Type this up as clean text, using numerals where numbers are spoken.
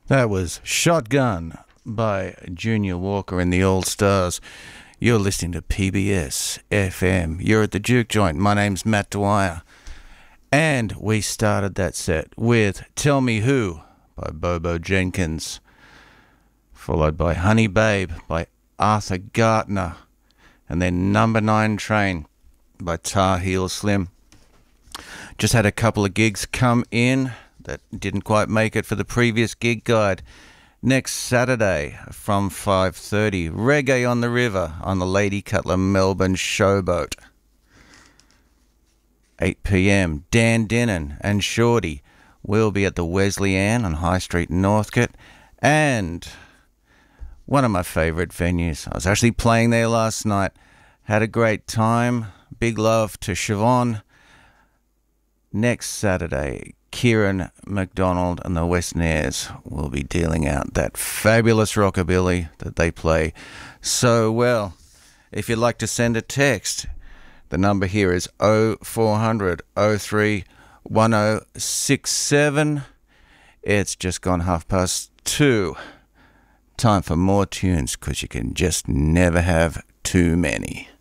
That was Shotgun by Junior Walker and the All Stars. You're listening to PBS FM. You're at the Juke Joint. My name's Matt Dwyer. And we started that set with Tell Me Who by Bobo Jenkins, followed by Honey Babe by Arthur Gardner, and then Number 9 Train by Tar Heel Slim. Just had a couple of gigs come in that didn't quite make it for the previous gig guide. Next Saturday from 5:30, Reggae on the River on the Lady Cutler Melbourne Showboat. 8 p.m, Dan Dinnan and Shorty will be at the Wesleyan on High Street in Northcote. And one of my favourite venues. I was actually playing there last night. Had a great time. Big love to Siobhan. Next Saturday, Kieran McDonald and the Westnaires will be dealing out that fabulous rockabilly that they play so well. If you'd like to send a text, the number here is 0400 03 1067. It's just gone 2:30. Time for more tunes, because you can just never have too many.